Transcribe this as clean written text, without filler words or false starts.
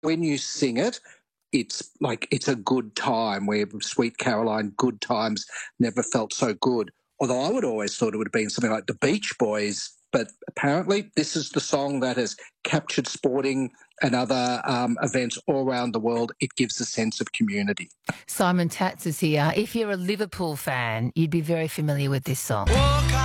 when you sing it, it's like it's a good time where Sweet Caroline, good times, never felt so good. Although I would always thought it would have been something like the Beach Boys, but apparently this is the song that has captured sporting and other events all around the world. It gives a sense of community. Simon Tatz is here. If you're a Liverpool fan, you'd be very familiar with this song.